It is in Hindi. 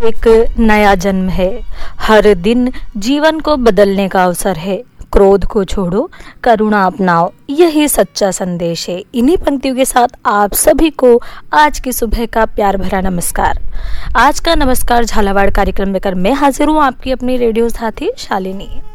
एक नया जन्म है। हर दिन जीवन को बदलने का अवसर है। क्रोध को छोड़ो, करुणा अपनाओ, यही सच्चा संदेश है। इन्हीं पंक्तियों के साथ आप सभी को आज की सुबह का प्यार भरा नमस्कार। आज का नमस्कार झालावाड़ कार्यक्रम लेकर मैं हाजिर हूँ, आपकी अपनी रेडियो साथी शालिनी।